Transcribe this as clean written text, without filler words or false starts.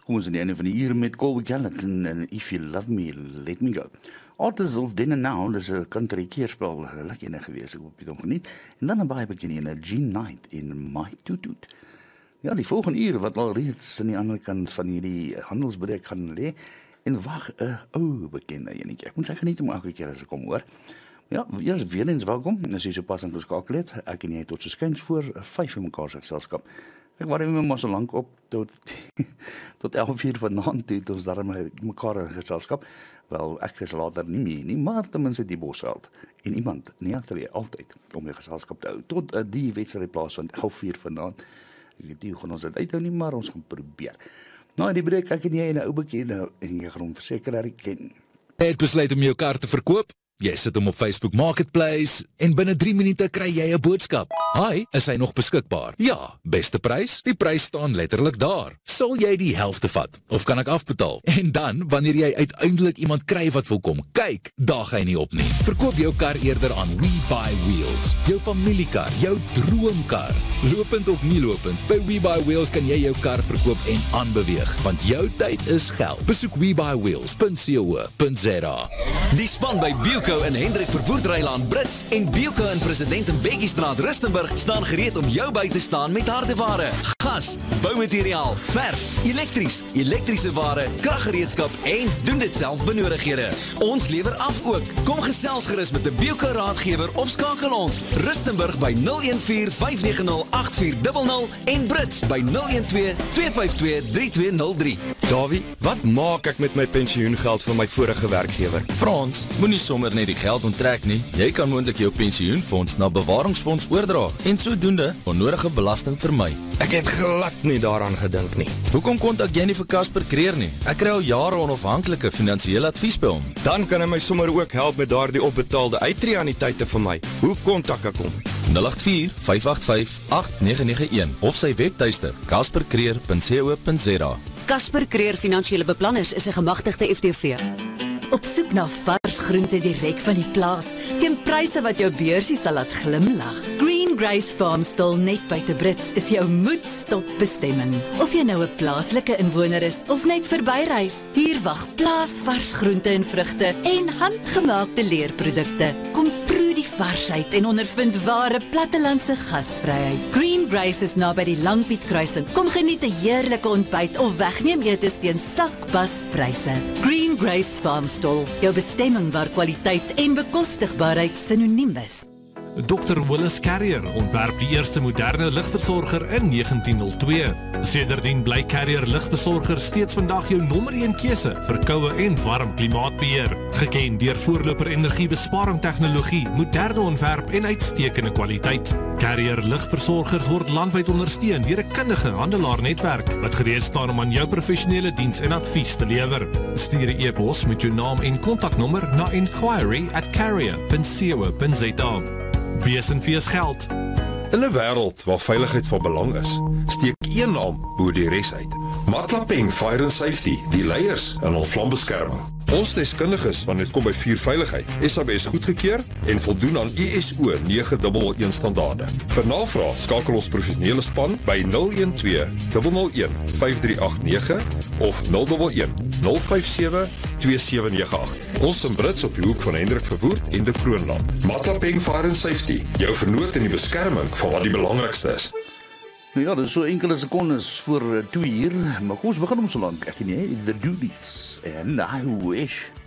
Kom ons aan die einde van die uur met Colby Gallatin en If You Love Me, Let Me Go. Artists of Then and Now, dis 'n country keerspel, lekker ene gewees, ek hoop jy het hom geniet. En dan 'n baie bekende ene, G-Night in My Toot Toot. Ja, die volgende uur wat al reeds aan die ander kant van hierdie handelsbreek gaan lê, en wag 'n ou bekende enetjie. Ek moet sê geniet om elke keer as ek kom hoor. Ja, eers weer eens welkom, as jy so pas ingeskakel het, ek en jy tot so skuins voor 5 in mekaar se geselskap. Ek waardeer my maar so lank op, tot 11:00 vanaand toe, het ons daarmee mekaar in geselskap. Wel, ek is later nie meer nie, maar ten minste die Bosveld. En iemand, nie agter jy, altyd, om die geselskap te hou, tot die wedstryd plaasvind, 11:00 vanaand. Ek weet nie hoe gaan ons dit uithou nie, maar ons gaan probeer. Nou, die breek, ek en jy en 'n ou bekende, en jy gaan hom verseker herken. Jy het besluit om jou kar te verkoop? Jy sit hom op Facebook Marketplace en binne 3 minute kry jy 'n boodskap. Hi, is hy nog beskikbaar? Ja, beste prys? Die prys staan letterlik daar. Sal jy die helfte vat of kan ek afbetaal? En dan, wanneer jy uiteindelik iemand kry wat wil kom kyk, daag hy nie op nie. Verkoop jou kar eerder aan WeBuyWheels. Jou familiekar, jou droomkar. Lopend of nie lopend, by WeBuyWheels kan jy jou kar verkoop en aanbeweeg, want jou tyd is geld. Besoek WeBuyWheels.co.za. Die span by Bielco en Hendrik Vervoerdrylaan Brits en Bielco in President en Bekkiestraat Rustenburg staan gereed om jou by te staan met hardeware, gas, boumateriaal, verf, elektrische ware, kraggereedskap en doen dit self benodighede. Ons lewer af ook. Kom gesels gerus met 'n Bielco raadgewer of skakel ons Rustenburg by 014-590-8400 en Brits by 012-252-3203. Davie, wat maak ek met my pensioengeld van my vorige werkgewer? Frans, moenie sommer net die geld onttrek nie. Jy kan moontlik jou pensioenfonds na bewaringsfonds oordra en sodoende onnodige belasting vermy. Ek het glad nie daaraan gedink nie. Hoekom kontak jy nie vir Casper Creer nie? Ek kry al jare onafhanklike finansiële advies by hom. Dan kan hy my sommer ook help met daardie opbetaalde uittreeanniteite vir my. Hoe kontak ek hom? 084-585-8991 of sy webtuiste caspercreer.co.za. Casper Creer Finansiële Beplanners is 'n gemagtigde FTV. Op soek na vars groente direk van die plaas, teen pryse wat jou beursie sal laat glimlag. Green Grace Farmstall net buite Brits is jou moedstop bestemming. Of jy nou 'n plaaslike inwoner is of net verbyreis, hier wag plaasvars groente en vrugte en handgemaakte leerprodukte. Kom proe die varsheid en ondervind ware plattelandse gasvryheid. Green Grace is naby die Langpiet kruising. Kom geniet 'n heerlike ontbyt of wegneem etes teen sakbaspryse. Green Grace Farmstall, jou bestemming waar kwaliteit en bekostigbaarheid sinoniem is. Dr. Willis Carrier ontwerp die eerste moderne ligversorger in 1902. Sedertdien bly Carrier ligversorger steeds vandag jou nommer 1 keuse vir koue en warm klimaatbeheer. Geken deur voorloper energiebesparing tegnologie, moderne ontwerp en uitstekende kwaliteit. Carrier ligversorgers word landwyd ondersteun deur 'n kundige handelaarnetwerk wat gereed staan om aan jou professionele diens en advies te lewer. Stuur 'n e-pos met jou naam en kontaknommer na inquiry@carrier.co.za. Besenfees geld. In 'n wêreld waar veiligheid van belang is, steek een naam bo die res uit. Matlapeng Fire and Safety, die leiers in ons vlambeskerming. Ons deskundiges wanneer dit kom by vuurveiligheid, SABS goedgekeur en voldoen aan ISO 911 standaarde. Vir navraag skakel ons professionele span by 012 001 5389 of 011 057 2798. Ons in Brits op die hoek van Hendrik Verwoerd en de Kroonland. Matlapeng Fire and Safety, jou vernoot in die beskerming van wat die belangrikste is. Nou ja, dit is so enkele sekondes voor 2 uur, maar kom ons begin om so lank, ek en jy, The Doolies, and I Wish.